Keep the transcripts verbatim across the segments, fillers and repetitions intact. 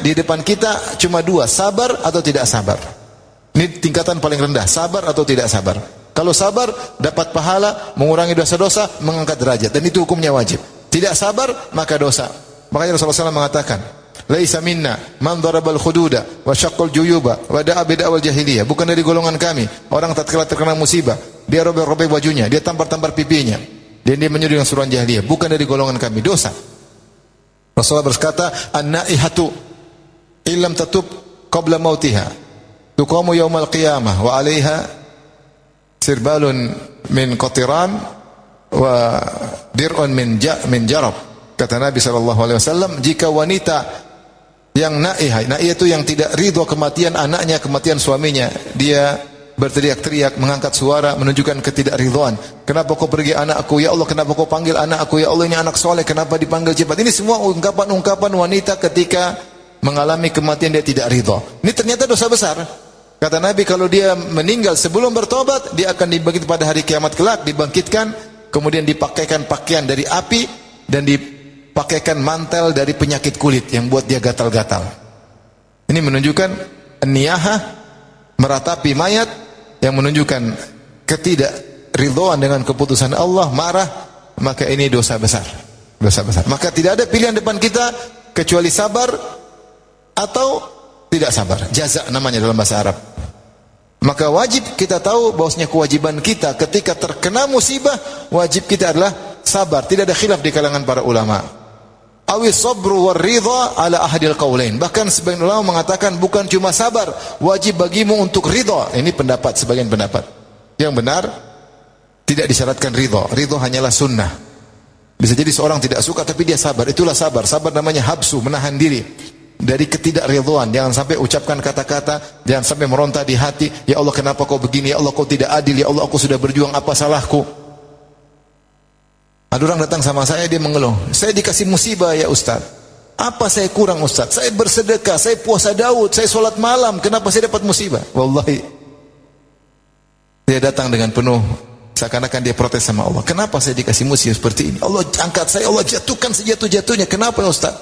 di depan kita cuma dua, sabar atau tidak sabar. Ini tingkatan paling rendah, sabar atau tidak sabar. Kalau sabar, dapat pahala, mengurangi dosa-dosa, mengangkat derajat. Dan itu hukumnya wajib. Tidak sabar, maka dosa. Makanya Rasulullah shallallahu alaihi wasallam mengatakan, Laisa minna man darabal khududa wa syaqqal juyuba wa da'a bid'awal jahiliyah. Bukan dari golongan kami orang tatkala terkena musibah, dia robek-robek bajunya, dia tampar-tampar pipinya, dan dia menyuruh dengan suruhan jahiliyah. Bukan dari golongan kami, dosa. Rasulullah berkata, "An-naihatu illam tatub qabla mautiha tuqamu yaumal qiyamah wa 'alaiha sirbalun min qatiran wa dir'un min ja min jarab." Kata Nabi sallallahu alaihi wasallam, jika wanita yang naihah, naihah itu yang tidak ridha kematian anaknya, kematian suaminya, dia berteriak-teriak, mengangkat suara menunjukkan ketidakridhaan. Kenapa kau pergi anakku? Ya Allah, kenapa kau panggil anakku? Ya Allah, ini anak soleh, kenapa dipanggil cepat? Ini semua ungkapan-ungkapan wanita ketika mengalami kematian dia tidak ridha. Ini ternyata dosa besar. Kata Nabi, kalau dia meninggal sebelum bertobat, dia akan dibangkit pada hari kiamat kelak, dibangkitkan, kemudian dipakaikan pakaian dari api dan dipakaikan mantel dari penyakit kulit yang buat dia gatal-gatal. Ini menunjukkan niyahah, meratapi mayat, yang menunjukkan ketidakridhaan dengan keputusan Allah, marah, maka ini dosa besar. Dosa besar. Maka tidak ada pilihan depan kita kecuali sabar atau tidak sabar. Jaza namanya dalam bahasa Arab. Maka wajib kita tahu bahwasanya kewajiban kita ketika terkena musibah, wajib kita adalah sabar. Tidak ada khilaf di kalangan para ulama. Awis sabru war ridha ala ahadil qaulain. Bahkan sebagian ulama mengatakan bukan cuma sabar, wajib bagimu untuk ridha. Ini pendapat sebagian pendapat. Yang benar tidak disyaratkan ridha. Ridha hanyalah sunnah. Bisa jadi seorang tidak suka tapi dia sabar. Itulah sabar. Sabar namanya habsu, menahan diri dari ketidakridhaan. Jangan sampai ucapkan kata-kata, jangan sampai meronta di hati, ya Allah kenapa kau begini? Ya Allah kau tidak adil. Ya Allah aku sudah berjuang, apa salahku? Ada orang datang sama saya, dia mengeluh, saya dikasih musibah ya Ustaz. Apa saya kurang Ustaz? Saya bersedekah, saya puasa Daud, saya sholat malam, kenapa saya dapat musibah? Wallahi, dia datang dengan penuh, seakan-akan dia protes sama Allah. Kenapa saya dikasih musibah seperti ini? Allah angkat saya, Allah jatuhkan sejatuh-jatuhnya. Kenapa ya Ustaz?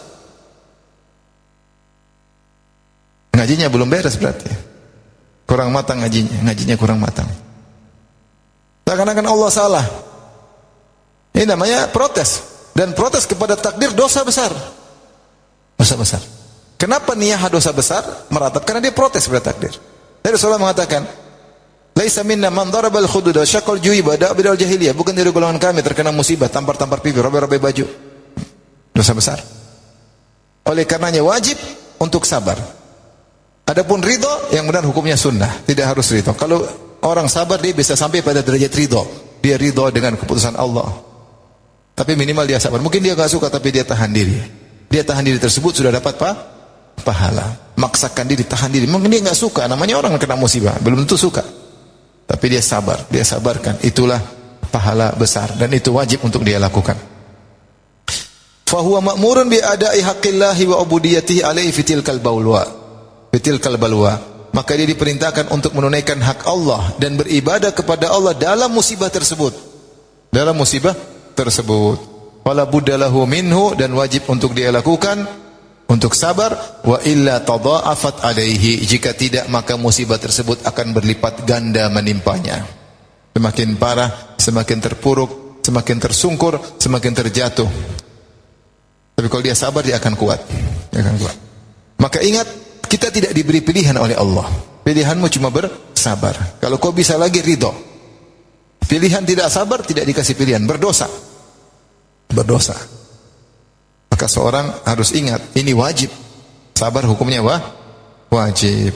Ngajinya belum beres berarti. Kurang matang ngajinya, ngajinya kurang matang. Seakan-akan Allah salah. Ini namanya protes. Dan protes kepada takdir dosa besar. Dosa besar. Kenapa niyah dosa besar? Meratap. Karena dia protes kepada takdir. Jadi Rasulullah mengatakan, Laisa minna man darabal khududa syaqqal juyuba da'a bid'al jahiliyah. Bukan dari golongan kami terkena musibah, tampar-tampar pipi, robek-robek baju. Dosa besar. Oleh karenanya wajib untuk sabar. Adapun ridho, yang benar hukumnya sunnah. Tidak harus ridho. Kalau orang sabar, dia bisa sampai pada derajat ridho. Dia ridho dengan keputusan Allah. Tapi minimal dia sabar. Mungkin dia gak suka tapi dia tahan diri. Dia tahan diri tersebut sudah dapat apa? Pahala. Maksakan diri, tahan diri. Mungkin dia gak suka. Namanya orang kena musibah. Belum tentu suka. Tapi dia sabar. Dia sabarkan. Itulah pahala besar. Dan itu wajib untuk dia lakukan. Fahuwa ma'murun bi'ada'i haqqillahi wa ubudiyatihi alaihi fitilkal balwa. Fitilkal balwa. Maka dia diperintahkan untuk menunaikan hak Allah dan beribadah kepada Allah dalam musibah tersebut. Dalam musibah tersebut. Wala buddalahu minhu, dan wajib untuk dia lakukan, untuk sabar. Wa illa tadha'afat alaihi, jika tidak maka musibah tersebut akan berlipat ganda menimpanya. Semakin parah, semakin terpuruk, semakin tersungkur, semakin terjatuh. Tapi kalau dia sabar dia akan kuat. Dia akan kuat. Maka ingat, kita tidak diberi pilihan oleh Allah. Pilihanmu cuma bersabar. Kalau kau bisa lagi ridho. Pilihan tidak sabar, tidak dikasih pilihan, berdosa. Berdosa. Maka seorang harus ingat, ini wajib. Sabar hukumnya wah, wajib.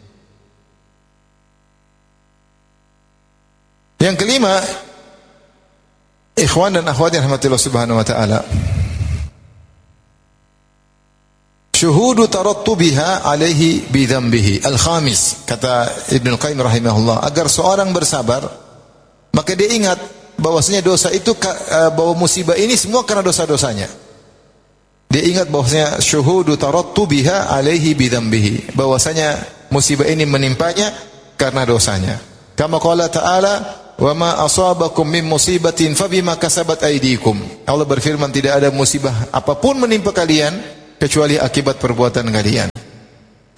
Yang kelima, ikhwan dan akhwat yang rahmatillah subhanahu wa ta'ala, syuhudu tarattubiha alaihi bidhambihi. Al-khamis, kata Ibnu Qayyim rahimahullah, agar seorang bersabar, maka dia ingat bahwasanya dosa itu, bahwa musibah ini semua karena dosa-dosanya. Dia ingat bahwasanya syuhudu tarattubiha alaihi bidhambihi, bahwasanya musibah ini menimpanya karena dosanya. Kama qala ta'ala, wa ma asabakum min musibatin fabima kasabat aydikum. Allah berfirman, tidak ada musibah apapun menimpa kalian kecuali akibat perbuatan kalian.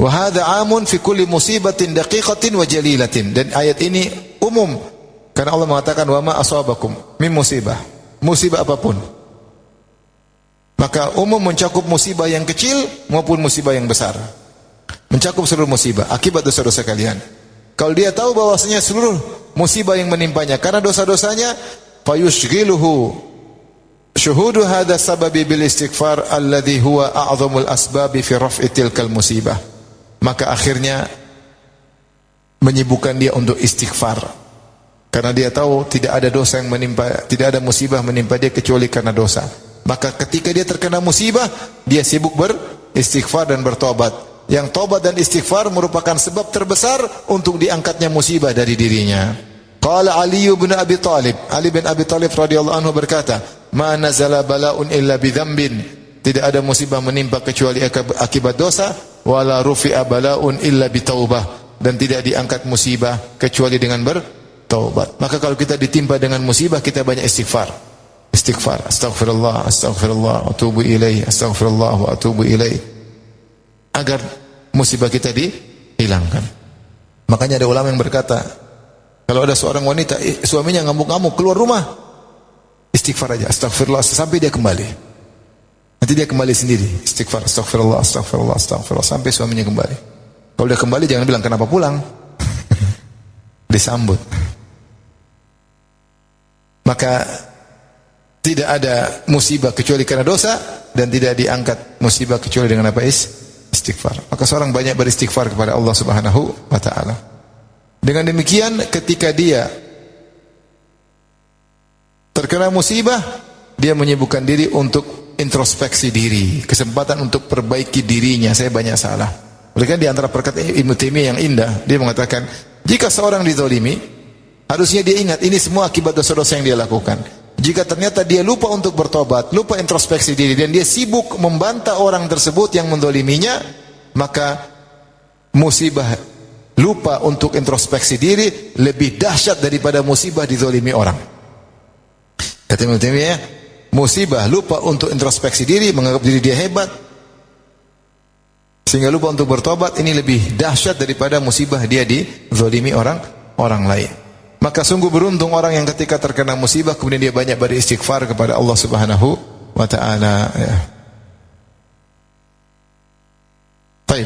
Wa hadza 'amun fi kulli musibatin daqiqatin wa jalilatin. Dan ayat ini umum karena Allah mengatakan wa ma asabakum min musibah. Musibah apapun. Maka umum mencakup musibah yang kecil maupun musibah yang besar. Mencakup seluruh musibah akibat dosa-dosa kalian. Kalau dia tahu bahwasanya seluruh musibah yang menimpanya karena dosa-dosanya, fayushghiluhu syuhudu hadha sababi bil istighfar alladhi huwa a'zamul asbabi fi raf'i tilkal musibah. Maka akhirnya menyibukkan dia untuk istighfar. Karena dia tahu tidak ada dosa yang menimpa, tidak ada musibah menimpa dia kecuali karena dosa. Maka ketika dia terkena musibah, dia sibuk beristighfar dan bertobat. Yang tobat dan istighfar merupakan sebab terbesar untuk diangkatnya musibah dari dirinya. Qala Ali bin Abi Thalib, Ali bin Abi Thalib radhiyallahu anhu berkata, "Ma nazala bala'un illa bi dzambin." Tidak ada musibah menimpa kecuali akibat dosa, wala rufi'a bala'un illa bi taubah. Dan tidak diangkat musibah kecuali dengan bertaubat. Maka kalau kita ditimpa dengan musibah, kita banyak istighfar. Istighfar, astaghfirullah, astaghfirullah, atubu ilaih, astaghfirullah wa atubu ilaih. Agar musibah kita dihilangkan. Makanya ada ulama yang berkata, kalau ada seorang wanita, eh, suaminya ngamuk-ngamuk, keluar rumah, istighfar aja, astaghfirullah, sampai dia kembali. Nanti dia kembali sendiri, istighfar, astaghfirullah, astaghfirullah, astaghfirullah, sampai suaminya kembali. Kalau dia kembali, jangan bilang, kenapa pulang? Disambut. Maka tidak ada musibah kecuali karena dosa, dan tidak diangkat musibah kecuali dengan apa? Istighfar. Maka seorang banyak beristighfar kepada Allah Subhanahu wa taala. Dengan demikian ketika dia terkena musibah, dia menyibukkan diri untuk introspeksi diri, kesempatan untuk perbaiki dirinya. Saya banyak salah. Oleh karena di antara perkataan Ibnu Taimiyah yang indah, dia mengatakan, jika seorang dizalimi, harusnya dia ingat ini semua akibat dosa-dosa yang dia lakukan. Jika ternyata dia lupa untuk bertobat, lupa introspeksi diri, dan dia sibuk membantah orang tersebut yang mendoliminya, maka musibah lupa untuk introspeksi diri lebih dahsyat daripada musibah dizalimi orang. Kata Ibnu Taimiyah, musibah lupa untuk introspeksi diri, menganggap diri dia hebat, sehingga lupa untuk bertobat, ini lebih dahsyat daripada musibah dia dizalimi orang orang lain. Maka sungguh beruntung orang yang ketika terkena musibah kemudian dia banyak beristighfar kepada Allah Subhanahu wa taala, ya. Baik.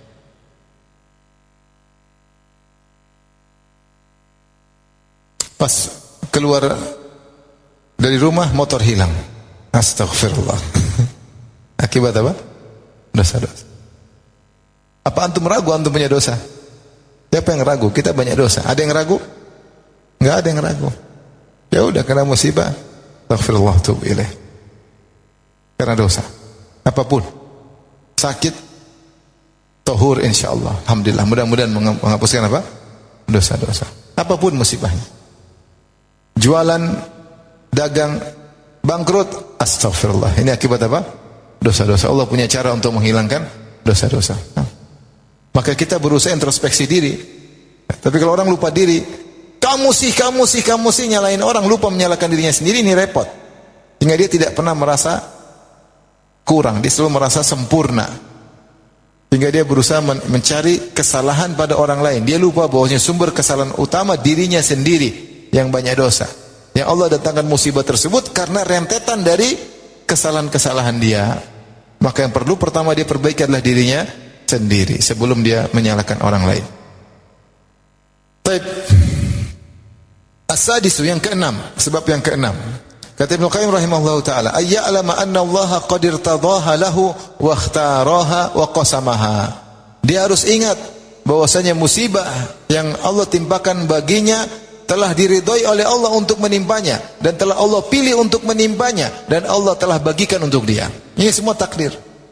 Pas keluar dari rumah motor hilang. Astagfirullah. Akibat apa? Dosa-dosa. Apa antum ragu antum punya dosa? Siapa yang ragu? Kita banyak dosa. Ada yang ragu? Enggak ada yang ragu. Ya udah, karena musibah, astaghfirullah, tub ilaih. Karena dosa. Apapun. Sakit, tahur insyaallah. Alhamdulillah, mudah-mudahan menghapuskan apa? Dosa-dosa. Apapun musibahnya. Jualan, dagang, bangkrut, astaghfirullah. Ini akibat apa? Dosa-dosa. Allah punya cara untuk menghilangkan dosa-dosa. Nah. Maka kita berusaha introspeksi diri. Tapi kalau orang lupa diri, kamu sih, kamu sih, kamu sih, nyalain orang, lupa menyalahkan dirinya sendiri, ini repot. Sehingga dia tidak pernah merasa kurang, dia selalu merasa sempurna. Sehingga dia berusaha men mencari kesalahan pada orang lain. Dia lupa bahwasanya sumber kesalahan utama dirinya sendiri yang banyak dosa. Yang Allah datangkan musibah tersebut karena rentetan dari kesalahan-kesalahan dia. Maka yang perlu pertama dia perbaiki adalah dirinya sendiri sebelum dia menyalahkan orang lain. Baik. As-sadisu, yang keenam, sebab yang keenam. Kata Ibnu Qayyim rahimahullahu taala, ayya'lama anna Allah qad irtadaha lahu wa ikhtaraha wa qasamaha. Dia harus ingat bahwasanya musibah yang Allah timpakan baginya telah diridhai oleh Allah untuk menimpanya, dan telah Allah pilih untuk menimpanya, dan Allah telah bagikan untuk dia. Ini semua takdir.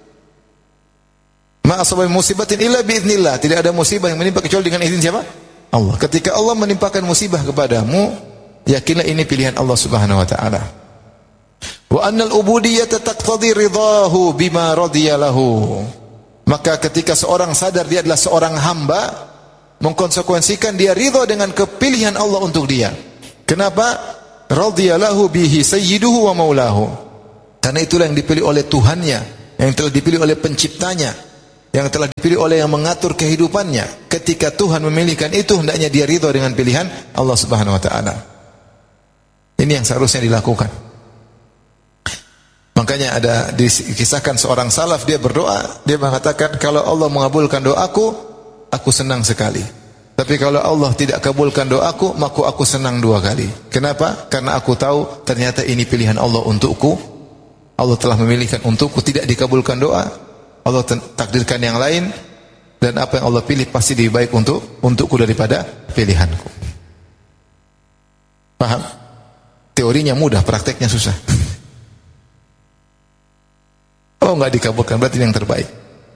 Ma asaba musibatin illa bi idznillah. Tidak ada musibah yang menimpa kecuali dengan izin siapa? Allah. Ketika Allah menimpakan musibah kepadamu, yakinlah ini pilihan Allah Subhanahu wa taala. Wa annal ubudiyyata taqtadi ridahu bima radiya lahu. Maka ketika seorang sadar dia adalah seorang hamba, mengkonsekuensikan dia ridha dengan kepilihan Allah untuk dia. Kenapa? Radiya lahu bihi sayyiduhu wa maulahu. Karena itulah yang dipilih oleh Tuhannya, yang telah dipilih oleh penciptanya. yang telah dipilih oleh yang mengatur kehidupannya. Ketika Tuhan memilihkan itu, hendaknya dia ridha dengan pilihan Allah Subhanahu wa taala. Ini yang seharusnya dilakukan. Makanya ada dikisahkan seorang salaf, dia berdoa, dia mengatakan, kalau Allah mengabulkan doaku, aku senang sekali. Tapi kalau Allah tidak kabulkan doaku, maka aku senang dua kali. Kenapa? Karena aku tahu ternyata ini pilihan Allah untukku. Allah telah memilihkan untukku, tidak dikabulkan doa, Allah takdirkan yang lain, dan apa yang Allah pilih pasti lebih baik untuk untukku daripada pilihanku. Paham? Teorinya mudah, prakteknya susah. Oh, enggak dikabulkan, berarti ini yang terbaik.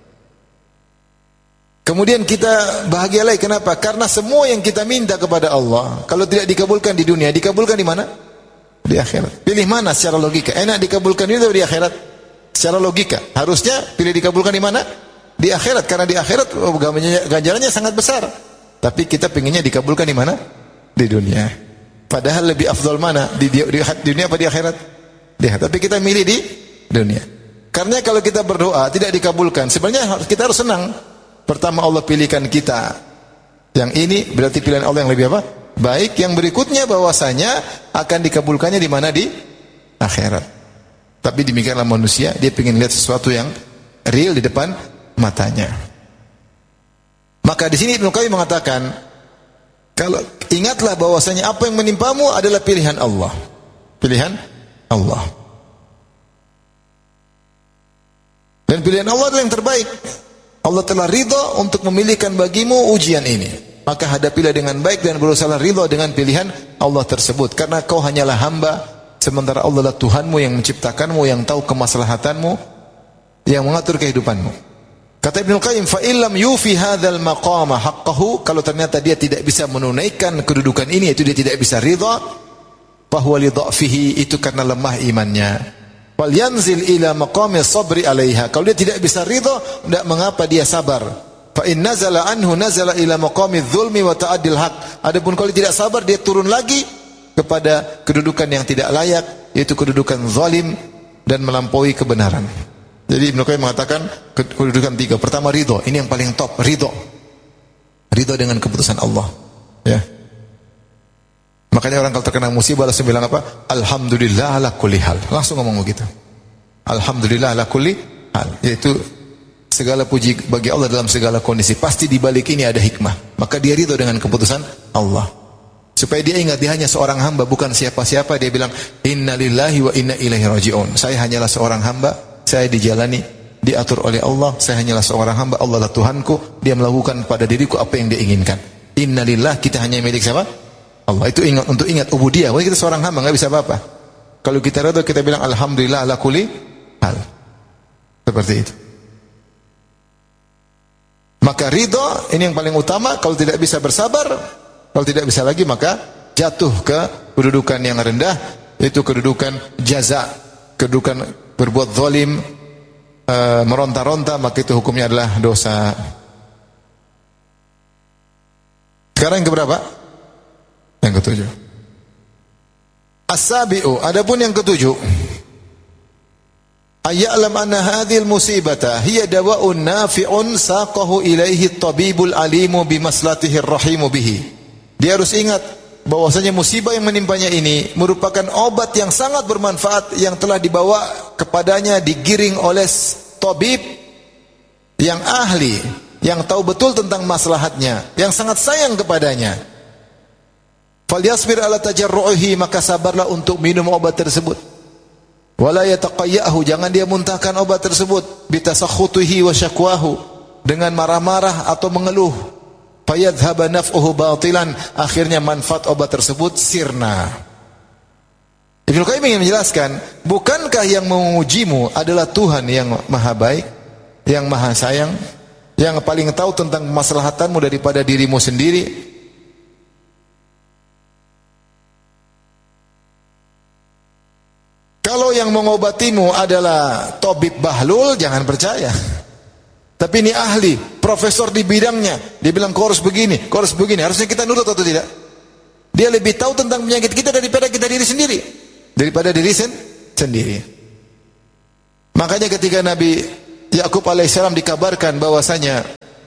Kemudian kita bahagia lagi. Kenapa? Karena semua yang kita minta kepada Allah, kalau tidak dikabulkan di dunia, dikabulkan di mana? Di akhirat. Pilih mana secara logika? Enak dikabulkan di dunia atau di akhirat? Secara logika, harusnya pilih dikabulkan di mana? Di akhirat. Karena di akhirat oh, ganjarannya sangat besar. Tapi kita pinginnya dikabulkan di mana? Di dunia. Padahal lebih afdal mana? Di, di, di, di dunia apa di akhirat? Di akhirat. Tapi kita milih di dunia. Karena kalau kita berdoa tidak dikabulkan, sebenarnya kita harus senang. Pertama Allah pilihkan kita yang ini, berarti pilihan Allah yang lebih apa? Baik. Yang berikutnya bahwasanya akan dikabulkannya di mana? Di akhirat. Tapi demikianlah manusia, dia ingin lihat sesuatu yang real di depan matanya. Maka di sini Ibnu Qayyim mengatakan, kalau ingatlah bahwasanya apa yang menimpamu adalah pilihan Allah. Pilihan Allah. Dan pilihan Allah adalah yang terbaik. Allah telah ridha untuk memilihkan bagimu ujian ini. Maka hadapilah dengan baik dan berusaha ridha dengan pilihan Allah tersebut. Karena kau hanyalah hamba, sementara Allah adalah Tuhanmu yang menciptakanmu, yang tahu kemaslahatanmu, yang mengatur kehidupanmu. Kata Ibnu Qayyim, fa illam yufi hadzal maqama haqqahu, kalau ternyata dia tidak bisa menunaikan kedudukan ini, yaitu dia tidak bisa ridha, fa huwa li dha'fihi, itu karena lemah imannya. Wal yanzil ila maqami sabri 'alaiha, kalau dia tidak bisa ridha, tidak mengapa dia sabar. Fa in nazala anhu nazala ila maqami dzulmi wa ta'addil haq. Adapun kalau tidak sabar, dia turun lagi kepada kedudukan yang tidak layak, yaitu kedudukan zalim dan melampaui kebenaran. Jadi Ibnu Qayyim mengatakan kedudukan tiga. Pertama ridho, ini yang paling top, ridho. Ridho dengan keputusan Allah, ya. Makanya orang kalau terkena musibah langsung bilang apa? Alhamdulillah ala kulli hal. Langsung ngomong begitu. Alhamdulillah ala kulli hal, yaitu segala puji bagi Allah dalam segala kondisi. Pasti di balik ini ada hikmah. Maka dia ridho dengan keputusan Allah. Supaya dia ingat dia hanya seorang hamba, bukan siapa-siapa. Dia bilang, Inna lillahi wa inna ilaihi raji'un. Saya hanyalah seorang hamba, saya dijalani, diatur oleh Allah. Saya hanyalah seorang hamba, Allah adalah Tuhanku. Dia melakukan pada diriku apa yang dia inginkan. Inna lillah, kita hanya milik siapa? Allah. Itu ingat, untuk ingat ubudiyah. Wah, kita seorang hamba, enggak bisa apa-apa. Kalau kita ridho, kita bilang alhamdulillah ala kulli hal. Seperti itu. Maka ridho ini yang paling utama. Kalau tidak bisa bersabar, kalau tidak bisa lagi, maka jatuh ke kedudukan yang rendah, yaitu kedudukan jaza, kedudukan berbuat zalim, e, meronta-ronta, maka itu hukumnya adalah dosa. Sekarang yang keberapa? Yang ketujuh. As-sabi'u, adapun yang ketujuh, ayya'lam anna hadhil musibata hiya dawa'un nafi'un saqahu ilaihi at-tabibul alimu bimaslatihi ar-rahimu bihi. Dia harus ingat bahwasanya musibah yang menimpanya ini merupakan obat yang sangat bermanfaat yang telah dibawa kepadanya, digiring oleh tabib yang ahli, yang tahu betul tentang maslahatnya, yang sangat sayang kepadanya. Falyasbir ala tajarruhi, maka sabarlah untuk minum obat tersebut. Wala yataqayyahu, jangan dia muntahkan obat tersebut, bitasakhutuhi wa syakwahu, dengan marah-marah atau mengeluh. Fayadhhaba naf'uhu batilan, akhirnya manfaat obat tersebut sirna. Ibnu Qayyim ingin menjelaskan, bukankah yang mengujimu adalah Tuhan yang maha baik, yang maha sayang, yang paling tahu tentang kemaslahatanmu daripada dirimu sendiri? Kalau yang mengobatimu adalah tabib bahlul, jangan percaya. Tapi ini ahli, profesor di bidangnya. Dia bilang kau harus begini, kau harus begini. Harusnya kita nurut atau tidak? Dia lebih tahu tentang penyakit kita daripada kita diri sendiri. Daripada diri sen sendiri. Makanya ketika Nabi Yakub alaihissalam dikabarkan bahwasanya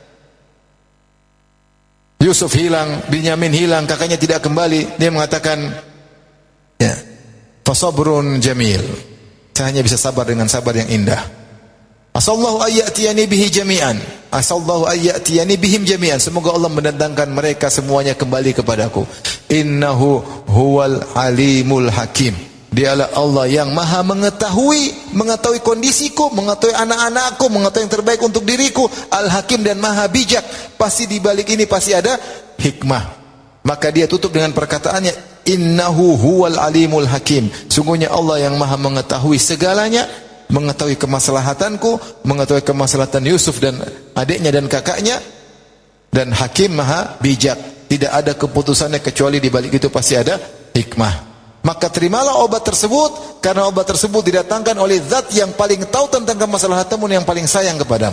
Yusuf hilang, Binyamin hilang, kakaknya tidak kembali, dia mengatakan, ya, fasabrun jamil. Saya hanya bisa sabar dengan sabar yang indah. Asallahu ayyatiyani bihi jami'an. Asallahu ayyatiyani bihim jami'an. Semoga Allah mendatangkan mereka semuanya kembali kepadaku. Innahu huwal alimul hakim. Dialah Allah yang maha mengetahui, mengetahui kondisiku, mengetahui anak-anakku, mengetahui yang terbaik untuk diriku. Al-Hakim dan maha bijak. Pasti di balik ini pasti ada hikmah. Maka dia tutup dengan perkataannya, innahu huwal alimul hakim. Sungguhnya Allah yang maha mengetahui segalanya, mengetahui kemaslahatanku, mengetahui kemaslahatan Yusuf dan adiknya dan kakaknya, dan hakim maha bijak. Tidak ada keputusannya kecuali di balik itu pasti ada hikmah. Maka terimalah obat tersebut, karena obat tersebut didatangkan oleh zat yang paling tahu tentang kemaslahatanmu, yang paling sayang kepadamu.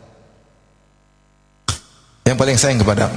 Yang paling sayang kepadamu.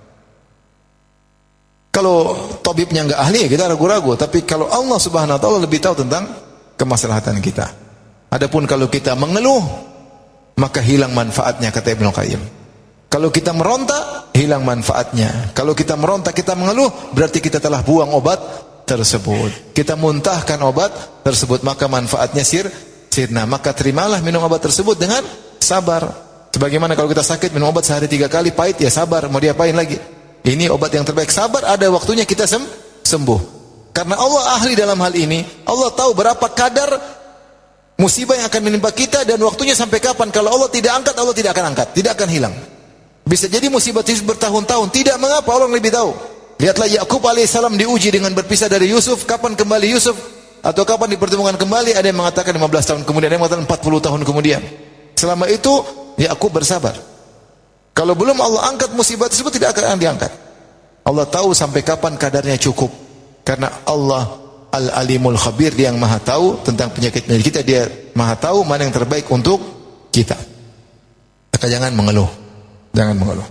Kalau tabibnya enggak ahli, kita ragu-ragu. Tapi kalau Allah subhanahu wa ta'ala lebih tahu tentang kemaslahatan kita. Adapun kalau kita mengeluh, maka hilang manfaatnya, kata Ibnu Qayyim. Kalau kita meronta, hilang manfaatnya. Kalau kita meronta, kita mengeluh, berarti kita telah buang obat tersebut. Kita muntahkan obat tersebut, maka manfaatnya sir sirna. Maka terimalah minum obat tersebut dengan sabar. Sebagaimana kalau kita sakit minum obat sehari tiga kali, pahit ya sabar, mau diapain lagi? Ini obat yang terbaik, sabar, ada waktunya kita sem sembuh. Karena Allah ahli dalam hal ini. Allah tahu berapa kadar musibah yang akan menimpa kita dan waktunya sampai kapan. Kalau Allah tidak angkat, Allah tidak akan angkat, tidak akan hilang. Bisa jadi musibah itu bertahun-tahun, tidak mengapa, Allah lebih tahu. Lihatlah Yakub alaihissalam diuji dengan berpisah dari Yusuf. Kapan kembali Yusuf? Atau kapan dipertemukan kembali? Ada yang mengatakan lima belas tahun kemudian, ada yang mengatakan empat puluh tahun kemudian. Selama itu Yakub bersabar. Kalau belum Allah angkat musibah tersebut, tidak akan diangkat. Allah tahu sampai kapan kadarnya cukup. Karena Allah Al-Alimul Khabir, dia yang maha tahu tentang penyakit-penyakit kita. Dia maha tahu mana yang terbaik untuk kita. Maka jangan mengeluh. Jangan mengeluh.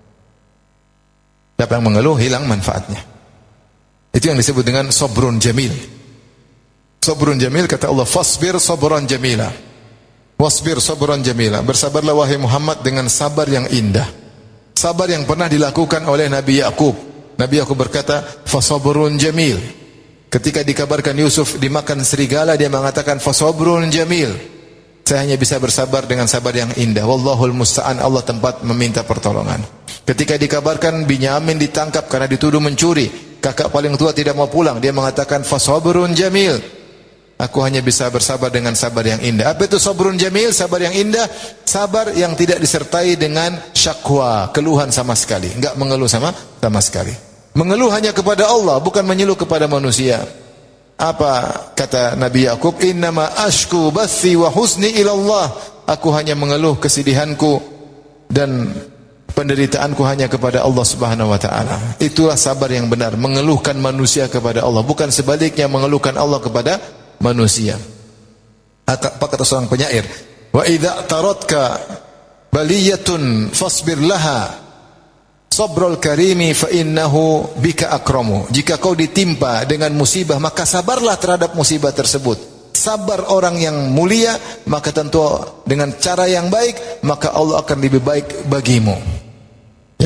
Siapa yang mengeluh, hilang manfaatnya. Itu yang disebut dengan sabrun jamil. Sabrun jamil, kata Allah, fasbir sabran jamila. Wasbir sabran jamila. Bersabarlah wahai Muhammad dengan sabar yang indah. Sabar yang pernah dilakukan oleh Nabi Yakub. Nabi Yakub berkata, fasabrun jamil. Ketika dikabarkan Yusuf dimakan serigala, dia mengatakan fasabrun jamil. Saya hanya bisa bersabar dengan sabar yang indah. Wallahul musta'an, Allah tempat meminta pertolongan. Ketika dikabarkan Binyamin ditangkap karena dituduh mencuri, kakak paling tua tidak mau pulang, dia mengatakan fasabrun jamil. Aku hanya bisa bersabar dengan sabar yang indah. Apa itu sabrun jamil? Sabar yang indah, sabar yang tidak disertai dengan syakwa, keluhan sama sekali, enggak mengeluh sama sama sekali. Mengeluh hanya kepada Allah, bukan mengeluh kepada manusia. Apa kata Nabi Yakub? Innama ashku bathi wa husni ila Allah. Aku hanya mengeluh kesedihanku dan penderitaanku hanya kepada Allah Subhanahu wa taala. Itulah sabar yang benar, mengeluhkan manusia kepada Allah, bukan sebaliknya mengeluhkan Allah kepada manusia. Apa kata seorang penyair? Wa idza taradka baliyatun fasbir laha sabrul karimi fa innahu bika akramu. Jika kau ditimpa dengan musibah, maka sabarlah terhadap musibah tersebut. Sabar orang yang mulia, maka tentu dengan cara yang baik, maka Allah akan lebih baik bagimu. Ya.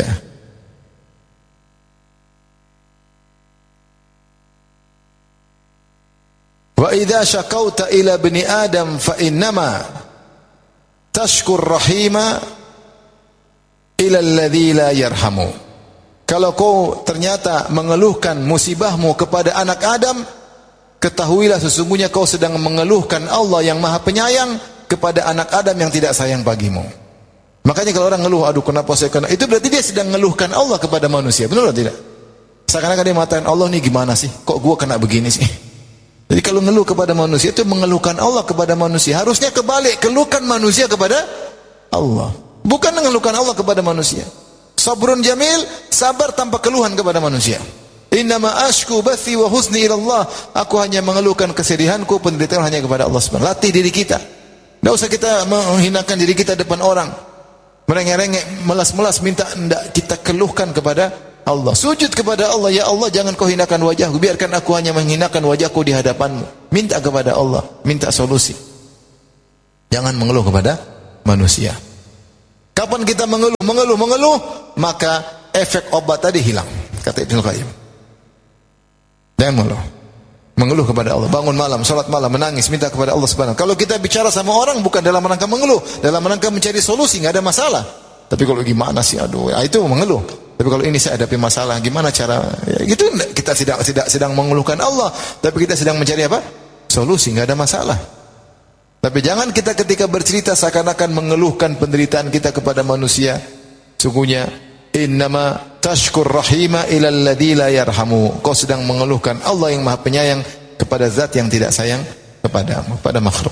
Wa idza syakauta ila bani Adam fa innama tashkur rahima ila alladzi la yarhamu. Kalau kau ternyata mengeluhkan musibahmu kepada anak Adam, ketahuilah sesungguhnya kau sedang mengeluhkan Allah yang Maha Penyayang kepada anak Adam yang tidak sayang bagimu. Makanya kalau orang ngeluh, aduh kenapa saya kena, itu berarti dia sedang mengeluhkan Allah kepada manusia, benar atau tidak? Seakan-akan dia mengatakan, Allah ini gimana sih? Kok gua kena begini sih? Jadi kalau ngeluh kepada manusia itu mengeluhkan Allah kepada manusia. Harusnya kebalik, keluhkan manusia kepada Allah, bukan mengeluhkan Allah kepada manusia. Sabrun jamil, sabar tanpa keluhan kepada manusia. Innama ashku bathi wa husni ila Allah. Aku hanya mengeluhkan kesedihanku, penderitaan hanya kepada Allah Subhanahu wa taala. Latih diri kita. Tidak usah kita menghinakan diri kita depan orang, merengek-rengek, melas-melas, minta tidak kita keluhkan kepada Allah. Sujud kepada Allah, ya Allah jangan kau hinakan wajahku, biarkan aku hanya menghinakan wajahku di hadapanmu. Minta kepada Allah, minta solusi. Jangan mengeluh kepada manusia. Kapan kita mengeluh, mengeluh, mengeluh, maka efek obat tadi hilang, kata Ibnu Qayyim. Jangan mengeluh. Mengeluh kepada Allah, bangun malam, salat malam, menangis, minta kepada Allah Subhanahu. Kalau kita bicara sama orang bukan dalam rangka mengeluh, dalam rangka mencari solusi, enggak ada masalah. Tapi kalau gimana sih, aduh, ya itu mengeluh. Tapi kalau ini saya hadapi masalah, gimana cara? Ya, itu kita tidak tidak sedang mengeluhkan Allah, tapi kita sedang mencari apa? Solusi, enggak ada masalah. Tapi jangan kita ketika bercerita seakan-akan mengeluhkan penderitaan kita kepada manusia. Sungguhnya innama tashkur rahima ila alladzi la yarhamu. Kau sedang mengeluhkan Allah yang Maha Penyayang kepada zat yang tidak sayang kepadamu, pada makhluk.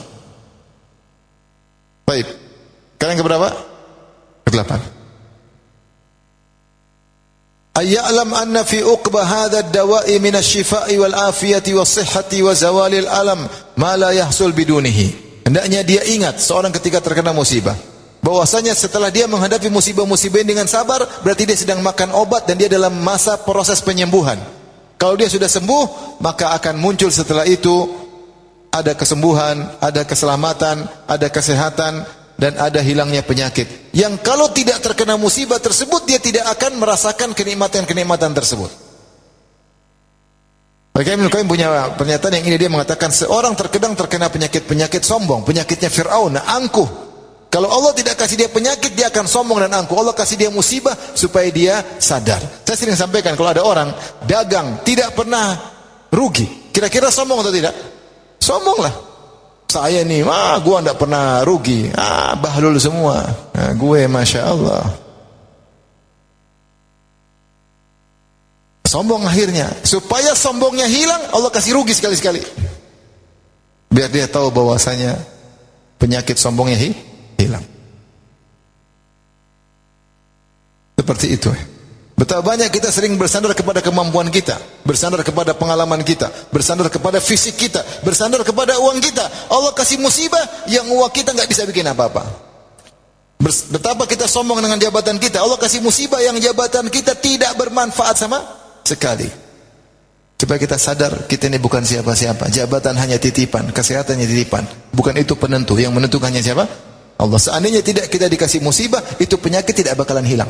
Baik. Kalian keberapa? Kedelapan. Ayyalam anna fi uqba hadha ad-dawa'i min asy-syifaa'i wal afiyati was sihhati wa zawalil alam ma la yahsul bidunihi. Hendaknya dia ingat seorang ketika terkena musibah, bahwasanya setelah dia menghadapi musibah-musibah ini dengan sabar, berarti dia sedang makan obat dan dia dalam masa proses penyembuhan. Kalau dia sudah sembuh, maka akan muncul setelah itu ada kesembuhan, ada keselamatan, ada kesehatan, dan ada hilangnya penyakit. Yang kalau tidak terkena musibah tersebut, dia tidak akan merasakan kenikmatan-kenikmatan tersebut. Bagaimana Ibnu Qayyim punya pernyataan yang ini, dia mengatakan seorang terkadang terkena penyakit-penyakit sombong, penyakitnya Fir'aun, angkuh. Kalau Allah tidak kasih dia penyakit, dia akan sombong dan angkuh. Allah kasih dia musibah supaya dia sadar. Saya sering sampaikan kalau ada orang dagang tidak pernah rugi, kira-kira sombong atau tidak? Sombong lah. Saya nih, ah, gua enggak pernah rugi. Ah, bahlul semua. Nah, gue Masya Allah. Sombong akhirnya. Supaya sombongnya hilang, Allah kasih rugi sekali-sekali. Biar dia tahu bahwasanya penyakit sombongnya hi hilang. Seperti itu. Betapa banyak kita sering bersandar kepada kemampuan kita, bersandar kepada pengalaman kita, bersandar kepada fisik kita, bersandar kepada uang kita. Allah kasih musibah yang uang kita enggak bisa bikin apa-apa. Betapa kita sombong dengan jabatan kita. Allah kasih musibah yang jabatan kita tidak bermanfaat sama sekali. Supaya kita sadar kita ini bukan siapa-siapa. Jabatan hanya titipan, kesehatan hanya titipan. Bukan itu penentu. Yang menentukannya siapa? Allah. Seandainya tidak kita dikasih musibah, itu penyakit tidak bakalan hilang.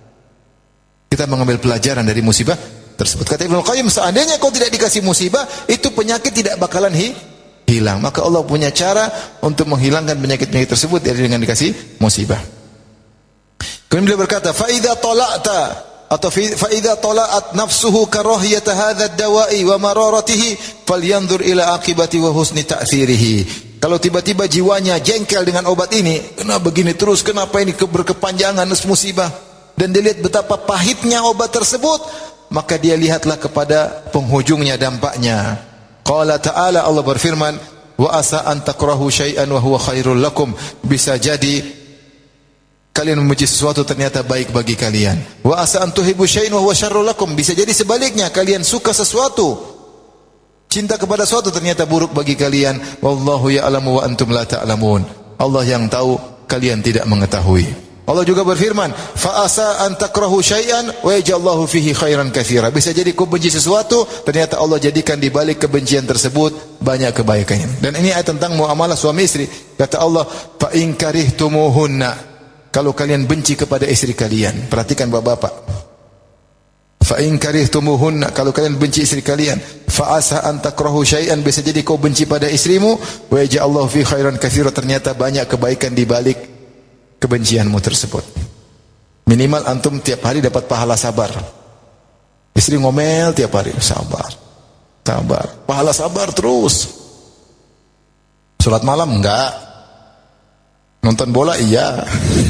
Kita mengambil pelajaran dari musibah tersebut. Kata Ibnu Qayyim, seandainya kau tidak dikasih musibah, itu penyakit tidak bakalan hi hilang. Maka Allah punya cara untuk menghilangkan penyakit-penyakit tersebut dengan dikasih musibah. Kemudian beliau berkata, fa idza tala'ta atau fa idza tala'at nafsuhu karahiyata hadha ad-dawa'i wa mararatihi falyanzur ila aqibati wa husni ta'thirihi. Kalau tiba-tiba jiwanya jengkel dengan obat ini, kenapa begini terus, kenapa ini berkepanjangan musibah, dan dia lihat betapa pahitnya obat tersebut, maka dia lihatlah kepada penghujungnya, dampaknya. Qala ta'ala, Allah berfirman, wa asa an takrahu syai'an wa huwa khairul lakum. Bisa jadi kalian membenci sesuatu ternyata baik bagi kalian. Wa asa an tuhibbu syai'an wa huwa syarrul lakum. Bisa jadi sebaliknya, kalian suka sesuatu, cinta kepada sesuatu ternyata buruk bagi kalian. Wallahu ya'lamu wa antum la ta'lamun. Allah yang tahu, kalian tidak mengetahui. Allah juga berfirman, fa asa an takrahu syai'an wa yaj'allahu fihi khairan katsira. Bisa jadi kau benci sesuatu, ternyata Allah jadikan di balik kebencian tersebut banyak kebaikannya. Dan ini ayat tentang muamalah suami istri. Kata Allah, fa in karihtumuhunna. Kalau kalian benci kepada istri kalian, perhatikan bapak-bapak. Fa in karihtumuhunna, kalau kalian benci istri kalian, fa asa an takrahu syai'an, bisa jadi kau benci pada istrimu, wa yaj'allahu fihi khairan katsira, ternyata banyak kebaikan di balik kebencianmu tersebut. Minimal antum tiap hari dapat pahala sabar. Istri ngomel tiap hari, sabar, sabar, pahala sabar terus. Salat malam enggak, nonton bola iya.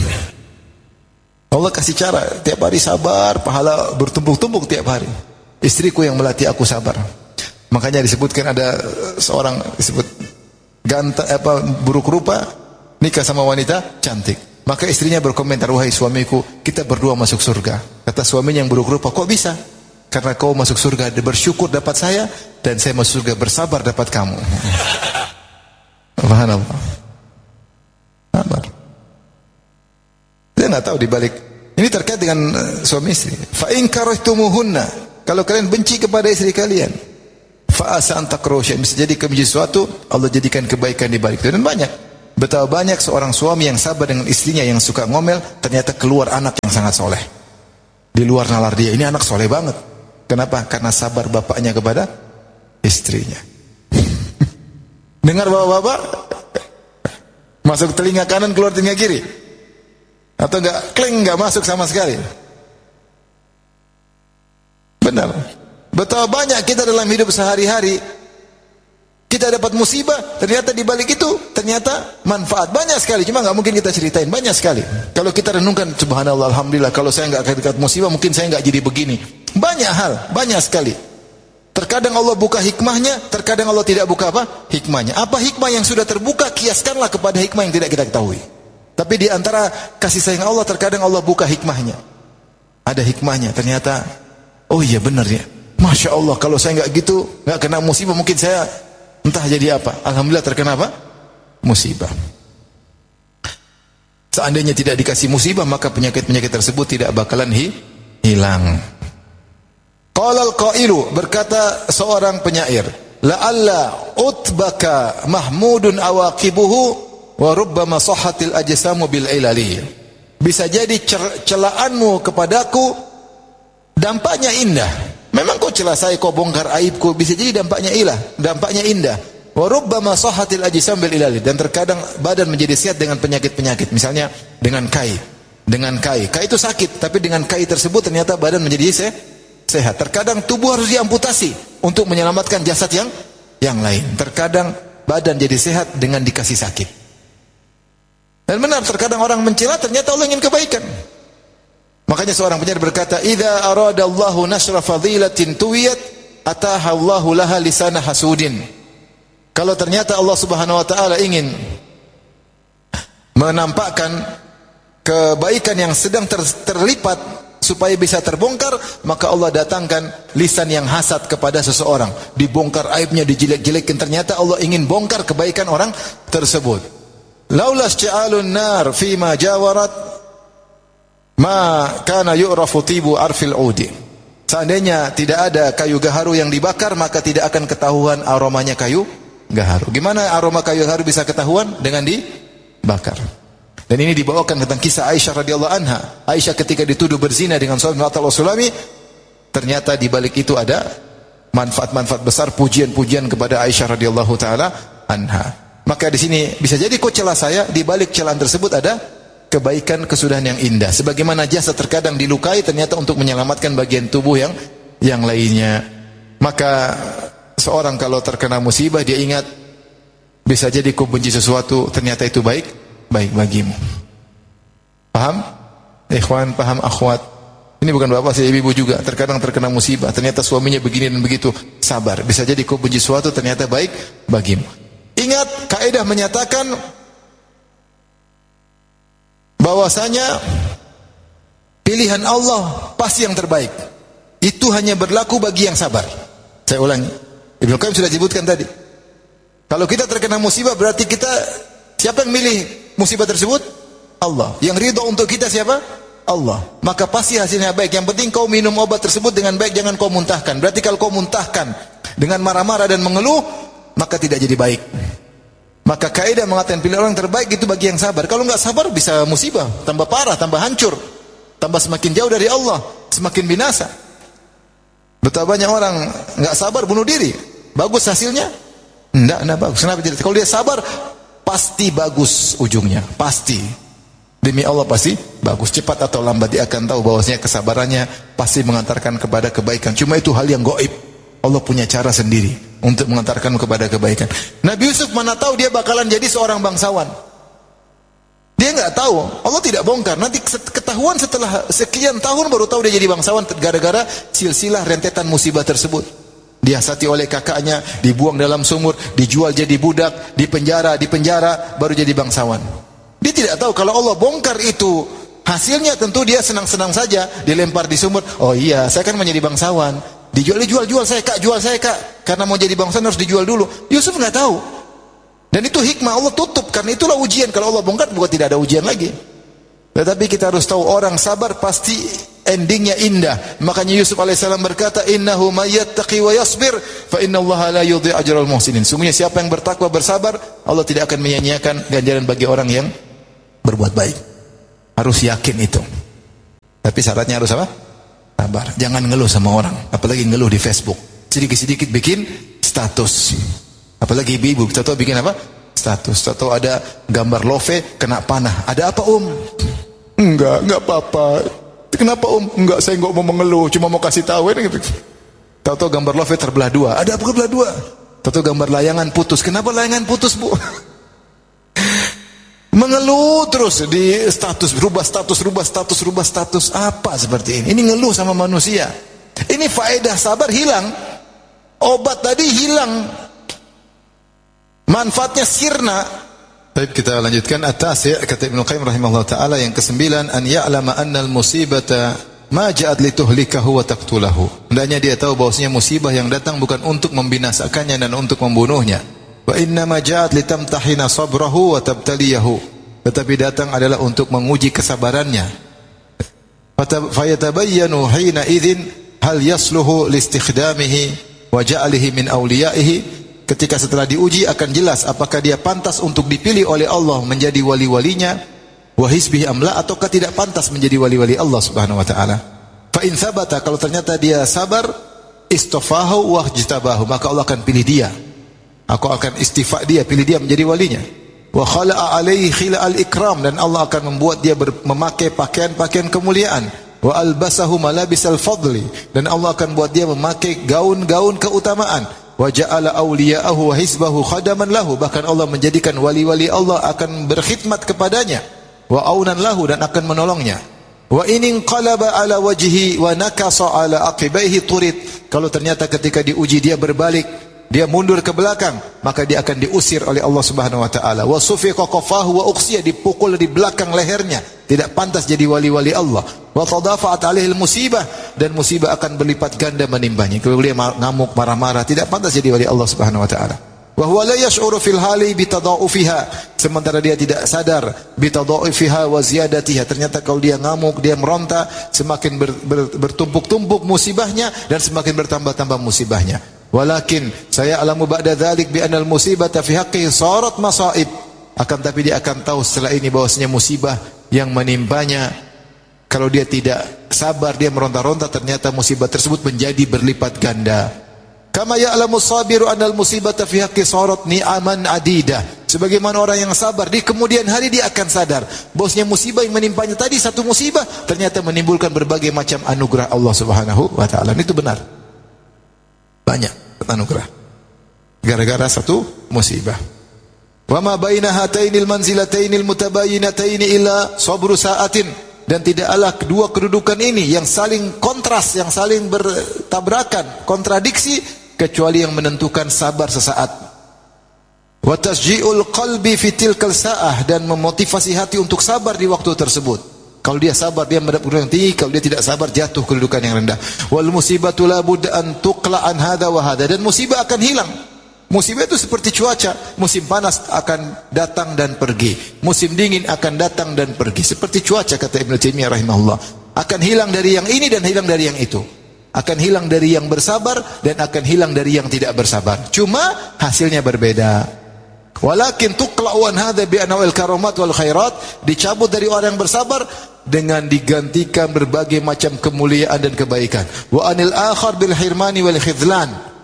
Allah kasih cara, tiap hari sabar, pahala bertumpuk-tumpuk tiap hari. Istriku yang melatih aku sabar. Makanya disebutkan ada seorang disebut ganteng apa buruk rupa nikah sama wanita cantik. Maka istrinya berkomentar, wahai suamiku, kita berdua masuk surga. Kata suaminya yang buruk rupa, kok bisa? Karena kau masuk surga bersyukur dapat saya, dan saya masuk surga bersabar dapat kamu. Subhanallah. Sabar. Dia nggak tahu dibalik. Ini terkait dengan uh, suami istri. Fa in karihtumuhunna, kalau kalian benci kepada istri kalian, fa asa an takrahu syai'an, bisa jadi kebenci sesuatu, Allah jadikan kebaikan di balik itu. Dan banyak. Betapa banyak seorang suami yang sabar dengan istrinya yang suka ngomel, ternyata keluar anak yang sangat soleh. Di luar nalar dia, ini anak soleh banget. Kenapa? Karena sabar bapaknya kepada istrinya. Dengar bapak-bapak? Masuk telinga kanan, keluar telinga kiri. Atau enggak, kleng, enggak masuk sama sekali. Benar. Betapa banyak kita dalam hidup sehari-hari, kita dapat musibah, ternyata di balik itu ternyata manfaat banyak sekali. Cuma nggak mungkin kita ceritain, banyak sekali. Kalau kita renungkan, subhanallah, alhamdulillah, kalau saya nggak dekat musibah, mungkin saya nggak jadi begini. Banyak hal, banyak sekali. Terkadang Allah buka hikmahnya, terkadang Allah tidak buka apa? Hikmahnya. Apa hikmah yang sudah terbuka, kiaskanlah kepada hikmah yang tidak kita ketahui. Tapi di antara kasih sayang Allah, terkadang Allah buka hikmahnya. Ada hikmahnya, ternyata, oh iya benar ya. Masya Allah, kalau saya nggak gitu, nggak kena musibah, mungkin saya entah jadi apa. Alhamdulillah terkena apa? Musibah. Seandainya tidak dikasih musibah, maka penyakit-penyakit tersebut tidak bakalan hi hilang. Qala al-qailu, berkata seorang penyair, la'alla utbaka mahmudun awaqibuhu wa rubbama sahhatil ajsamu bil ilali. Bisa jadi celaanmu kepadaku dampaknya indah. Memang kau celah saya, kau bongkar aibku, bisa jadi dampaknya ilah, dampaknya indah. Wa rubbama sahhatil ajsam bil ilali, dan terkadang badan menjadi sehat dengan penyakit-penyakit, misalnya dengan kai. Dengan kai. Kai itu sakit, tapi dengan kai tersebut ternyata badan menjadi se sehat. Terkadang tubuh harus diamputasi untuk menyelamatkan jasad yang yang lain. Terkadang badan jadi sehat dengan dikasih sakit. Dan benar, terkadang orang mencela, ternyata Allah ingin kebaikan. Makanya seorang penyair berkata, "Idza aradallahu nasra fadilatin tuwiyat, ataha Allahu laha lisana hasudin." Kalau ternyata Allah Subhanahu wa taala ingin menampakkan kebaikan yang sedang ter terlipat supaya bisa terbongkar, maka Allah datangkan lisan yang hasad kepada seseorang, dibongkar aibnya, dijelek-jelekin. Ternyata Allah ingin bongkar kebaikan orang tersebut. Laulas ja'alun nar fima jawarat ma kana yu'rafu tibu arfil udi. Seandainya tidak ada kayu gaharu yang dibakar, maka tidak akan ketahuan aromanya kayu gaharu. Gimana aroma kayu gaharu bisa ketahuan? Dengan dibakar. Dan ini dibawakan tentang kisah Aisyah radhiyallahu anha. Aisyah ketika dituduh berzina dengan suami Mu'attal Sulami, ternyata di balik itu ada manfaat-manfaat besar, pujian-pujian kepada Aisyah radhiyallahu taala anha. Maka di sini bisa jadi kau celah saya, di balik celaan tersebut ada kebaikan, kesudahan yang indah. Sebagaimana jasad terkadang dilukai, ternyata untuk menyelamatkan bagian tubuh yang yang lainnya. Maka seorang kalau terkena musibah, dia ingat, bisa jadi kau benci sesuatu, ternyata itu baik, baik bagimu. Paham? Ikhwan, paham akhwat? Ini bukan bapak, saya ibu juga. Terkadang terkena musibah, ternyata suaminya begini dan begitu. Sabar. Bisa jadi kau benci sesuatu, ternyata baik bagimu. Ingat, kaidah menyatakan bahwasanya pilihan Allah pasti yang terbaik. Itu hanya berlaku bagi yang sabar. Saya ulangi, Ibnu Qayyim sudah sebutkan tadi. Kalau kita terkena musibah, berarti kita, siapa yang milih musibah tersebut? Allah. Yang ridho untuk kita siapa? Allah. Maka pasti hasilnya baik. Yang penting kau minum obat tersebut dengan baik, jangan kau muntahkan. Berarti kalau kau muntahkan dengan marah-marah dan mengeluh, maka tidak jadi baik. Maka kaidah mengatakan pilihan orang terbaik itu bagi yang sabar. Kalau enggak sabar bisa musibah, tambah parah, tambah hancur, tambah semakin jauh dari Allah, semakin binasa. Betapa banyak orang enggak sabar bunuh diri. Bagus hasilnya? Enggak, enggak bagus. Kenapa tidak? Kalau dia sabar, pasti bagus ujungnya, pasti. Demi Allah pasti bagus. Cepat atau lambat dia akan tahu bahwasanya kesabarannya pasti mengantarkan kepada kebaikan. Cuma itu hal yang gaib. Allah punya cara sendiri untuk mengantarkan kepada kebaikan. Nabi Yusuf mana tahu dia bakalan jadi seorang bangsawan. Dia enggak tahu. Allah tidak bongkar. Nanti ketahuan setelah sekian tahun baru tahu dia jadi bangsawan gara-gara silsilah rentetan musibah tersebut. Dihasati oleh kakaknya, dibuang dalam sumur, dijual jadi budak, dipenjara, dipenjara, baru jadi bangsawan. Dia tidak tahu kalau Allah bongkar itu, hasilnya tentu dia senang-senang saja, dilempar di sumur. Oh iya, saya kan menjadi bangsawan. Dijual, dijual, jual saya kak, jual saya kak. Karena mau jadi bangsawan harus dijual dulu. Yusuf nggak tahu. Dan itu hikmah Allah tutup, karena itulah ujian. Kalau Allah bongkar, bukan tidak ada ujian lagi. Tetapi kita harus tahu orang sabar pasti endingnya indah. Makanya Yusuf alaihissalam berkata, innahu may yattaqi wa yasbir fa innallaha la yudhi'u ajral muhsinin. Sungguhnya siapa yang bertakwa bersabar, Allah tidak akan menyia-nyiakan ganjaran bagi orang yang berbuat baik. Harus yakin itu. Tapi syaratnya harus apa? Sabar. Jangan ngeluh sama orang, apalagi ngeluh di Facebook. Sedikit-sedikit bikin status. Apalagi ibu-ibu, kita tahu bikin apa? Status. Kita tahu ada gambar love kena panah. Ada apa, Om? Enggak, enggak apa-apa. Kenapa, Om? Enggak, saya enggak mau mengeluh, cuma mau kasih tahu. Tahu-tahu gambar love terbelah dua. Ada apa terbelah dua? Tahu-tahu gambar layangan putus. Kenapa layangan putus, Bu? Mengeluh terus di status, rubah status, rubah status, rubah status. Apa seperti ini? Ini ngeluh sama manusia. Ini faedah sabar hilang. Obat tadi hilang. Manfaatnya sirna. Baik, kita lanjutkan. At-tasi', kata Ibnu Qayyim rahimahullah ta'ala, yang kesembilan, an ya'lama annal musibata ma ja'at lituhlikahu wa taqtulahu. Hendaknya dia tahu bahwasanya musibah yang datang bukan untuk membinasakannya dan untuk membunuhnya. Wa inna ma ja'at litamtahina sabrahu wa tabtaliyahu. Tetapi datang adalah untuk menguji kesabarannya. Fayatabayyanu hina idzin hal yasluhu listikhdamihi wa ja'alihi min awliyaihi. Ketika setelah diuji akan jelas apakah dia pantas untuk dipilih oleh Allah menjadi wali-walinya wa hizbihi amla, ataukah tidak pantas menjadi wali-wali Allah Subhanahu wa taala. Fa in thabata, kalau ternyata dia sabar, istafahu wa jtabahu, maka Allah akan pilih dia. Aku akan istifa dia, pilih dia menjadi walinya. Wa khala'a alaihi khila'al ikram, dan Allah akan membuat dia memakai pakaian-pakaian kemuliaan. Wa albasahu malabisal fadli, dan Allah akan buat dia memakai gaun-gaun keutamaan. Wa ja'ala awliya'ahu wa hizbahu khadaman lahu, bahkan Allah menjadikan wali-wali Allah akan berkhidmat kepadanya. Wa aunan lahu, dan akan menolongnya. Wa in inqalaba ala wajhi wa nakasa ala aqibaihi turid, kalau ternyata ketika diuji dia berbalik, dia mundur ke belakang, maka dia akan diusir oleh Allah Subhanahu wa taala. Wa sufiqa qafahu wa uqsiya, dipukul di belakang lehernya, tidak pantas jadi wali-wali Allah. Wa tadafa'at alaihi musibah, dan musibah akan berlipat ganda menimpanya. Kalau dia ngamuk, marah-marah, tidak pantas jadi wali Allah Subhanahu wa taala. Wa huwa la yash'uru fil hali bitadaufiha, sementara dia tidak sadar bitadaufiha wa ziyadatiha. Ternyata kalau dia ngamuk, dia meronta, semakin ber, ber, bertumpuk-tumpuk musibahnya dan semakin bertambah-tambah musibahnya. Walakin saya alamu ba'da dzalik bi anal musibata fi haqqihi sarat masaib. Akan tapi dia akan tahu setelah ini bahwasanya musibah yang menimpanya, kalau dia tidak sabar, dia meronta-ronta, ternyata musibah tersebut menjadi berlipat ganda. Kama ya'lamu sabiru anal musibata fi haqqi sarat ni'aman adida. Sebagaimana orang yang sabar, di kemudian hari dia akan sadar bahwasanya musibah yang menimpanya tadi satu musibah ternyata menimbulkan berbagai macam anugerah Allah Subhanahu wa taala. Itu benar. Banyak anugerah gara-gara satu musibah. Wa ma baina hatainil manzilatainil mutabayyinataini illa sabru sa'atin, dan tidaklah kedua kedudukan ini yang saling kontras, yang saling bertabrakan, kontradiksi, kecuali yang menentukan sabar sesaat. Wa tasji'ul qalbi fi tilkal sa'ah, dan memotivasi hati untuk sabar di waktu tersebut. Kalau dia sabar, dia mendapat kedudukan yang tinggi. Kalau dia tidak sabar, jatuh kedudukan yang rendah. Wal musibatu la budda an tuqla an hadha wa hadha, dan musibah akan hilang. Musibah itu seperti cuaca, musim panas akan datang dan pergi, musim dingin akan datang dan pergi. Seperti cuaca, kata Ibnu Taimiyah rahimahullah, akan hilang dari yang ini dan hilang dari yang itu. Akan hilang dari yang bersabar dan akan hilang dari yang tidak bersabar. Cuma hasilnya berbeda. Walakin tuqla'u an hadza bi anwa'il karamat wal khairat, dicabut dari orang yang bersabar dengan digantikan berbagai macam kemuliaan dan kebaikan. Wa anil akhar bil hirmani wal khidlan.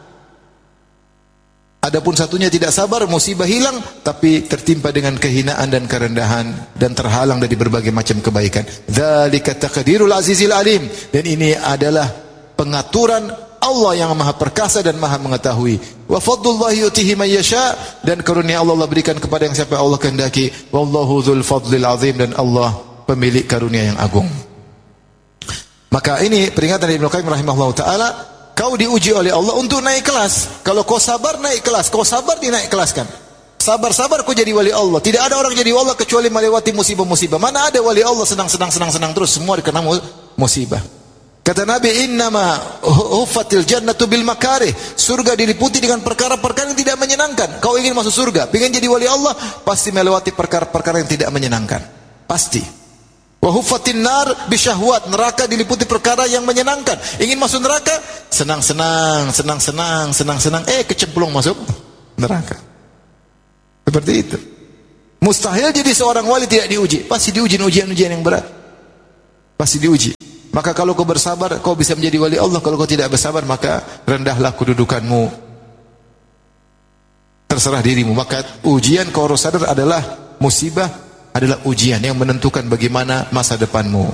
Adapun satunya tidak sabar, musibah hilang tapi tertimpa dengan kehinaan dan kerendahan dan terhalang dari berbagai macam kebaikan. Dzalika taqdirul azizil alim, dan ini adalah pengaturan Allah yang Maha Perkasa dan Maha Mengetahui. Wa fadlullahi yu'tihi man yasha, dan karunia Allah Allah berikan kepada yang siapa Allah kehendaki. Wallahu dzul fadlil azim, dan Allah pemilik karunia yang agung. Maka ini peringatan dari Ibnu Qayyim rahimahullah taala, kau diuji oleh Allah untuk naik kelas. Kalau kau sabar, naik kelas. Kau sabar, dinaik kelaskan. Sabar-sabar kau jadi wali Allah. Tidak ada orang jadi wali Allah kecuali melewati musibah-musibah. Mana ada wali Allah senang-senang senang-senang terus, semua dikena musibah. Kata Nabi, innama huffatil jannatu bil makarih. Surga diliputi dengan perkara-perkara yang tidak menyenangkan. Kau ingin masuk surga, ingin jadi wali Allah, pasti melewati perkara-perkara yang tidak menyenangkan. Pasti. Wa huffatin nar bisyahwat, neraka diliputi perkara yang menyenangkan. Ingin masuk neraka, senang-senang, senang-senang, senang-senang, eh kecemplung masuk neraka. Seperti itu. Mustahil jadi seorang wali tidak diuji. Pasti diuji ujian-ujian yang berat. Pasti diuji. Maka kalau kau bersabar, kau bisa menjadi wali Allah. Kalau kau tidak bersabar, maka rendahlah kedudukanmu. Terserah dirimu. Maka ujian kau harus sadar adalah musibah, adalah ujian yang menentukan bagaimana masa depanmu.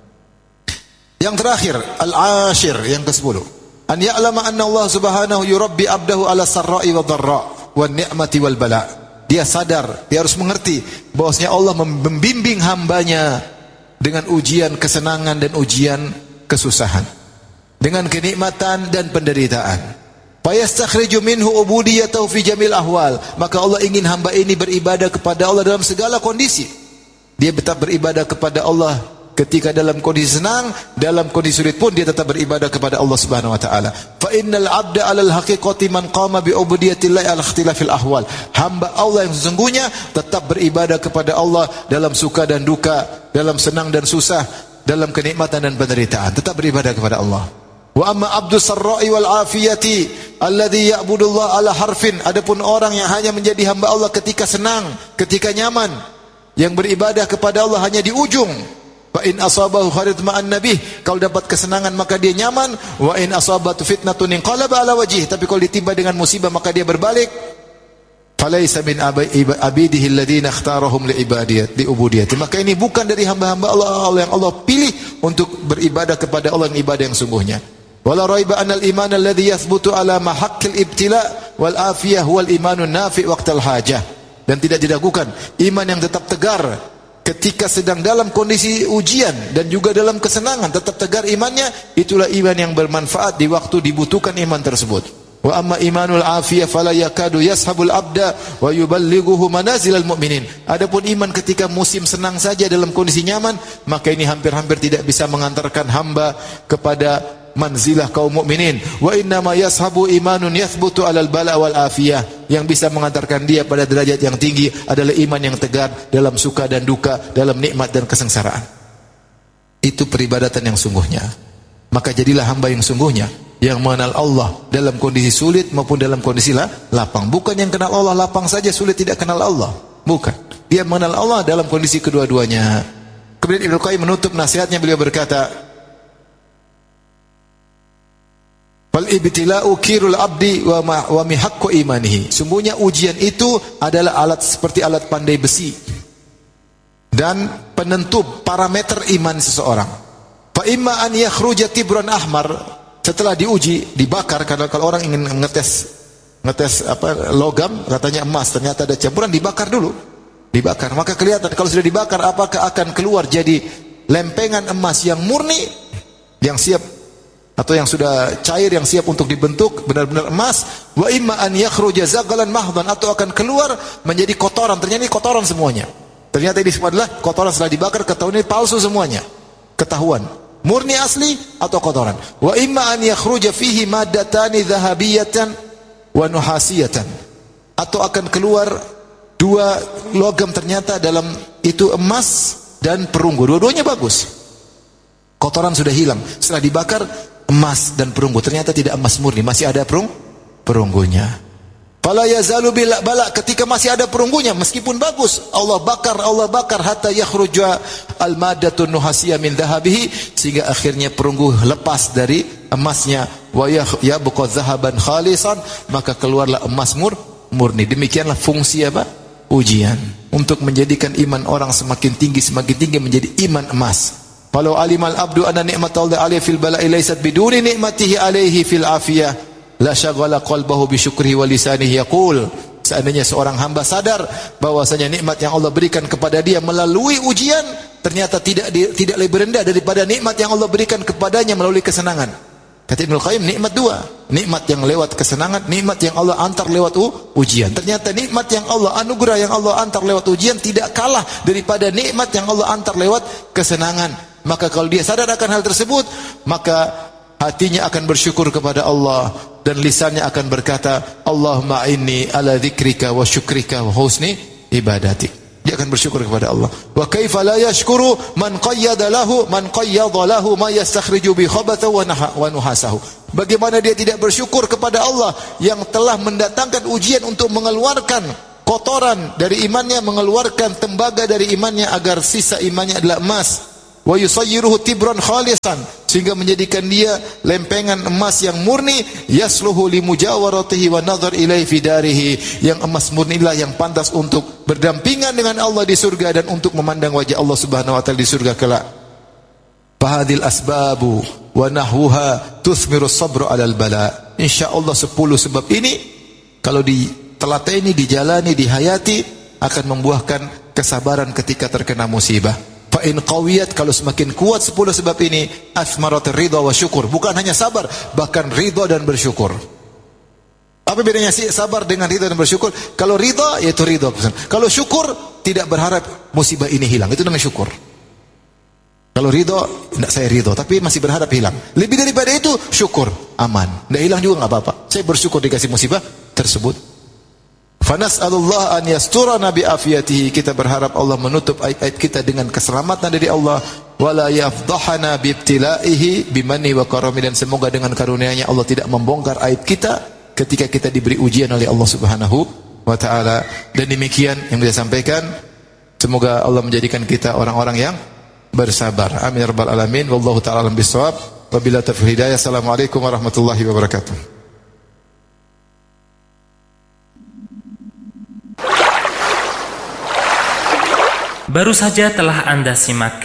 Yang terakhir, al-ashir, yang kesepuluh. An ya'lama anna Allah subhanahu yurabbi abdahu ala sarra'i wa dharra' wa ni'mati wal bala'. Dia sadar, dia harus mengerti bahwasanya Allah membimbing hambanya dengan ujian kesenangan dan ujian kesusahan, dengan kenikmatan dan penderitaan. Fayastakhriju minhu ubudiyatahu fi jamil ahwal. Maka Allah ingin hamba ini beribadah kepada Allah dalam segala kondisi. Dia tetap beribadah kepada Allah ketika dalam kondisi senang, dalam kondisi sulit pun dia tetap beribadah kepada Allah Subhanahu wa taala. Fa innal 'abda 'alal haqiqati man qama bi ubudiyatillah 'ala ikhtilafil ahwal. Hamba Allah yang sesungguhnya tetap beribadah kepada Allah dalam suka dan duka, dalam senang dan susah, dalam kenikmatan dan penderitaan, tetap beribadah kepada Allah. Wa amma 'abdus sarra'i wal 'afiyati alladhi ya'budullah 'ala harfin. Adapun orang yang hanya menjadi hamba Allah ketika senang, ketika nyaman, yang beribadah kepada Allah hanya di ujung. Wa in asabahu khairun ma'an nabih, kalau dapat kesenangan maka dia nyaman. Wa in asabatu fitnatun inqalaba ala wajih, tapi kalau ditimpa dengan musibah maka dia berbalik. Falaysa min abidihi alladhina ikhtarahum li ibadiyat li ubudiyati. Maka ini bukan dari hamba-hamba Allah, Allah yang Allah pilih untuk beribadah kepada Allah yang ibadah yang sungguhnya. Wala raiba anal iman alladhi yathbutu ala mahaqqil ibtila wal afiyah wal imanun nafi' waqtal hajah. Dan tidak diragukan iman yang tetap tegar ketika sedang dalam kondisi ujian dan juga dalam kesenangan, tetap tegar imannya, itulah iman yang bermanfaat di waktu dibutuhkan iman tersebut. Wa amma imanul afiyah fala yakadu yashabul abda wa yuballighuhu manazilal mu'minin. Adapun iman ketika musim senang saja dalam kondisi nyaman, maka ini hampir-hampir tidak bisa mengantarkan hamba kepada manzilah kaum mukminin. Wa inna ma yashabu imanun yathbutu alal bala wal afiyah. Yang bisa mengantarkan dia pada derajat yang tinggi adalah iman yang tegar dalam suka dan duka, dalam nikmat dan kesengsaraan. Itu peribadatan yang sungguhnya. Maka jadilah hamba yang sungguhnya, yang mengenal Allah dalam kondisi sulit maupun dalam kondisi lapang. Bukan yang kenal Allah lapang saja, sulit tidak kenal Allah. Bukan. Dia mengenal Allah dalam kondisi kedua-duanya. Kemudian Ibnu Qayyim menutup nasihatnya, beliau berkata, fal ibtila'u kirul abdi wa ma wa mihaqqu imanihi. Sungguhnya ujian itu adalah alat seperti alat pandai besi dan penentu parameter iman seseorang. Fa imma an yakhruja tibran ahmar. Setelah diuji, dibakar, karena kalau orang ingin ngetes ngetes apa logam, katanya emas, ternyata ada campuran, dibakar dulu. Dibakar, maka kelihatan kalau sudah dibakar apakah akan keluar jadi lempengan emas yang murni, yang siap atau yang sudah cair, yang siap untuk dibentuk benar-benar emas. Wa imma an yakhruja zaghalan mahdhan, atau akan keluar menjadi kotoran, ternyata ini kotoran semuanya. Ternyata ini semua adalah kotoran setelah dibakar, ketahuan ini palsu semuanya. Ketahuan murni asli atau kotoran. Wa imma an yakhruja fihi maddatani dhahabiyatan wa nuhasiyatan, atau akan keluar dua logam ternyata dalam itu emas dan perunggu. Dua-duanya bagus. Kotoran sudah hilang, setelah dibakar emas dan perunggu, ternyata tidak emas murni, masih ada perung perunggunya. Fala yazalu bil bala, ketika masih ada perunggunya meskipun bagus, Allah bakar, Allah bakar hatta yakhruja al maddatun nuhasiyah min dhahabihi, sehingga akhirnya perunggu lepas dari emasnya. Wa yabqa dhahaban khalisan, maka keluarlah emas mur murni. Demikianlah fungsi apa? Ujian, untuk menjadikan iman orang semakin tinggi, semakin tinggi menjadi iman emas. Falau alimal abdu anna ni'matallahi alaihi fil bala'i laysat biduni ni'matihi alaihi fil afiyah la syaghala qalbahu bi syukrihi wa lisanihi yaqul. Seandainya seorang hamba sadar bahwasanya nikmat yang Allah berikan kepada dia melalui ujian ternyata tidak di, tidak lebih rendah daripada nikmat yang Allah berikan kepadanya melalui kesenangan. Kata Ibnu Qayyim, nikmat dua, nikmat yang lewat kesenangan, nikmat yang Allah antar lewat ujian. Ternyata nikmat yang Allah anugerah, yang Allah antar lewat ujian tidak kalah daripada nikmat yang Allah antar lewat kesenangan. Maka kalau dia sadar akan hal tersebut, maka hatinya akan bersyukur kepada Allah dan lisannya akan berkata, Allahumma inni ala dzikrika wa syukrika wa husni ibadatik. dia akan bersyukur kepada Allah. Wa kaifa la yashkuru man qayyada lahu man qayyadha lahu ma yastakhriju bi khabatha wa nuhasahu. Bagaimana dia tidak bersyukur kepada Allah yang telah mendatangkan ujian untuk mengeluarkan kotoran dari imannya, mengeluarkan tembaga dari imannya agar sisa imannya adalah emas. Wa yusayyiruhu tibran khalisan, sehingga menjadikan dia lempengan emas yang murni, yasluhu limujawaratihi wa nadhar ilaihi fi darihi, yang emas murnilah yang pantas untuk berdampingan dengan Allah di surga dan untuk memandang wajah Allah Subhanahu wa taala di surga kelak. Fahadil asbabu wa nahwuha tuthmiru sabru 'alal bala. Insyaallah sepuluh sebab ini kalau ditelateni, dijalani, dihayati akan membuahkan kesabaran ketika terkena musibah. Fa in qawiyat, kalau semakin kuat sepuluh sebab ini, asmarat ridha wa syukur, bukan hanya sabar, bahkan ridha dan bersyukur. Apa bedanya sih sabar dengan ridha dan bersyukur? Kalau ridha yaitu ridha, kalau syukur tidak berharap musibah ini hilang, itu namanya syukur. Kalau ridha, tidak saya ridha tapi masih berharap hilang. Lebih daripada itu syukur, aman, tidak hilang juga nggak apa-apa. Saya bersyukur dikasih musibah tersebut. Fanas'alullah an yasturana bi afiyatihi, kita berharap Allah menutup aib-aib kita dengan keselamatan dari Allah, wala yafdhahana bi ibtilaihi bimanni wa karami, dan semoga dengan karunia-Nya Allah tidak membongkar aib kita ketika kita diberi ujian oleh Allah Subhanahu wa taala. Dan demikian yang saya sampaikan, semoga Allah menjadikan kita orang-orang yang bersabar. Amin ya rabbal alamin. Wallahu taala alam bisawab. Wabillahi taufiq hidayah. Assalamualaikum warahmatullahi wabarakatuh. Baru saja telah Anda simak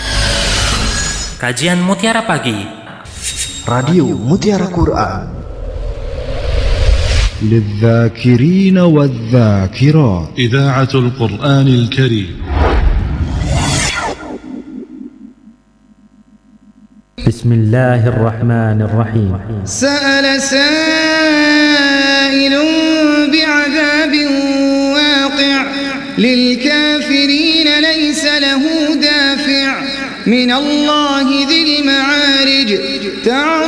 kajian Mutiara Pagi, Radio Mutiara Quran, للذاكرين والذاكرات, إذاعة القرآن الكريم. بسم الله الرحمن الرحيم. سأل سائل بعذاب واقع للكافرين ليس له دافع من الله ذي المعارج.